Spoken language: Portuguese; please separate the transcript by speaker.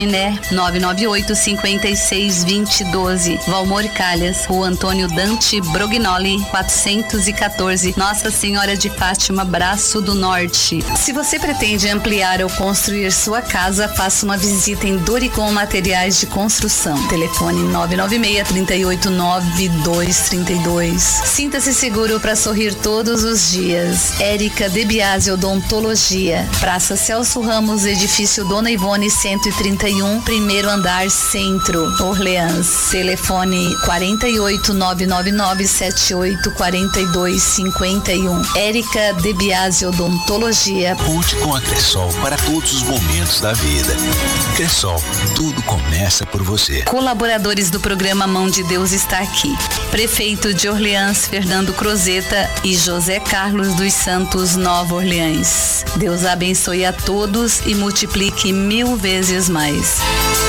Speaker 1: Né? 998-56-2012. Valmor Calhas, Rua Antônio Dante Brognoli, 414, Nossa Senhora de Fátima, Braço do Norte. Se você pretende ampliar ou construir sua casa, faça uma visita em Doricom Materiais de Construção. Telefone 996-389232. Sinta-se seguro para sorrir todos os dias. Érica De Biasi Odontologia. Praça Celso Ramos, edifício Dona Ivone 131, primeiro andar, Centro, Orleans. Telefone 48-999-784251. Érica De Biasi Odontologia.
Speaker 2: Conte com a Cressol para todos os momentos da vida. Cressol, tudo começa por você.
Speaker 1: Colaboradores do programa Mão de Deus está aqui. Prefeito de Orleans, Fernando Crozeta, e José Carlos dos Santos, Nova Orleans. Deus abençoe a todos e multiplique 1000 vezes mais.